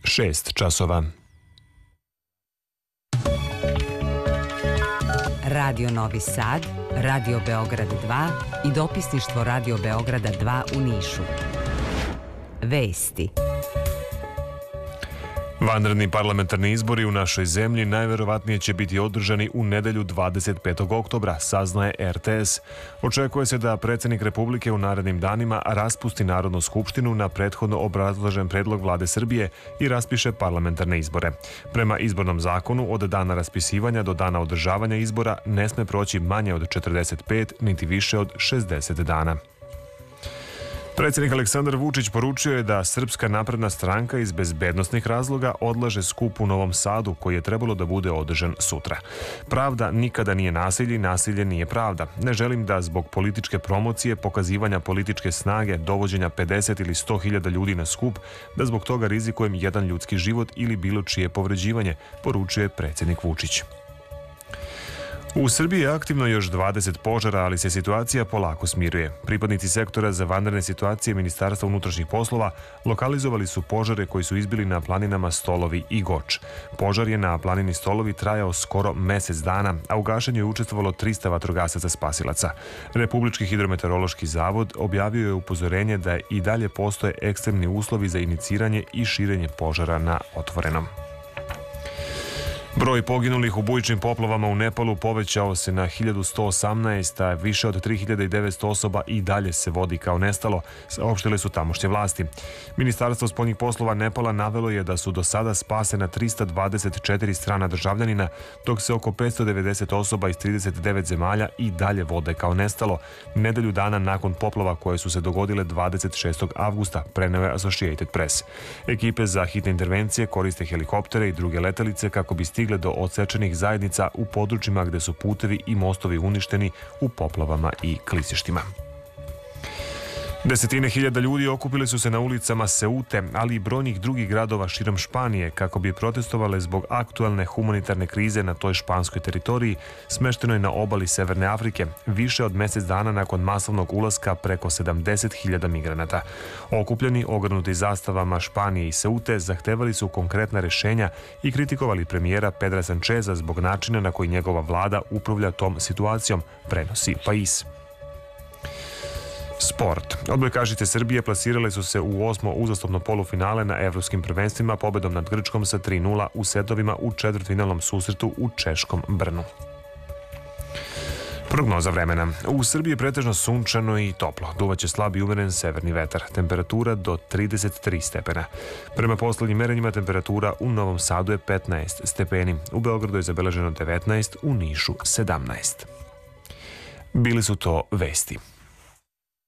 6 časova. Radio Novi Sad, Radio Beograd 2 i dopisništvo Radio Beograda 2 u Nišu. Vesti. Vanredni parlamentarni izbori u našoj zemlji najverovatnije će biti održani u nedelju 25. oktobra, saznaje RTS. Očekuje se da predsjednik Republike u narednim danima raspusti Narodnu skupštinu na prethodno obrazložen predlog Vlade Srbije i raspiše parlamentarne izbore. Prema izbornom zakonu, od dana raspisivanja do dana održavanja izbora ne sme proći manje od 45 niti više od 60 dana. Predsjednik Aleksandar Vučić poručio je da Srpska napredna stranka iz bezbednosnih razloga odlaže skup u Novom Sadu koji je trebalo da bude održan sutra. Pravda nikada nije nasilje i nasilje nije pravda. Ne želim da zbog političke promocije, pokazivanja političke snage, dovođenja 50 ili 100 hiljada ljudi na skup, da zbog toga rizikujem jedan ljudski život ili bilo čije povređivanje, poručuje predsjednik Vučić. U Srbiji je aktivno još 20 požara, ali se situacija polako smiruje. Pripadnici sektora za vanredne situacije Ministarstva unutrašnjih poslova lokalizovali su požare koji su izbili na planinama Stolovi i Goč. Požar je na planini Stolovi trajao skoro mjesec dana, a u gašenju je učestvovalo 300 vatrogasaca spasilaca. Republički hidrometeorološki zavod objavio je upozorenje da i dalje postoje ekstremni uslovi za iniciranje i širenje požara na otvorenom. Broj poginulih u bujičnim poplavama u Nepalu povećao se na 1118, a više od 3900 osoba i dalje se vodi kao nestalo, saopštile su tamošnje vlasti. Ministarstvo spoljnih poslova Nepala navelo je da su do sada spasena 324 strana državljanina, dok se oko 590 osoba iz 39 zemalja i dalje vode kao nestalo, nedelju dana nakon poplava koje su se dogodile 26. avgusta, preneo je Associated Press. Ekipe za hitne intervencije koriste helikoptere i druge letelice kako bi stigle do odsečenih zajednica u područjima gde su putevi i mostovi uništeni u poplavama i klizištima. Desetine hiljada ljudi okupili su se na ulicama Seute, ali i brojnih drugih gradova širom Španije kako bi protestovale zbog aktualne humanitarne krize na toj španskoj teritoriji, smeštenoj na obali Severne Afrike, više od mjesec dana nakon masovnog ulaska preko 70.000 migranata. Okupljeni, ogrnuti zastavama Španije i Seute, zahtevali su konkretna rješenja i kritikovali premijera Pedra Sancheza zbog načina na koji njegova vlada upravlja tom situacijom, prenosi Pais. Sport. Odbojkašice Srbije plasirale su se u 8. uzastopno polufinale na evropskim prvenstvima pobedom nad Grčkom sa 3:0 u setovima u četvrtfinalnom susretu u češkom Brnu. Prognoza vremena. U Srbiji je pretežno sunčano i toplo. Duvaće slab i umeren severni vetar. Temperatura do 33 stepena. Prema poslednjim merenjima temperatura u Novom Sadu je 15 stepeni. U Beogradu je zabeleženo 19, u Nišu 17. Bili su to vesti.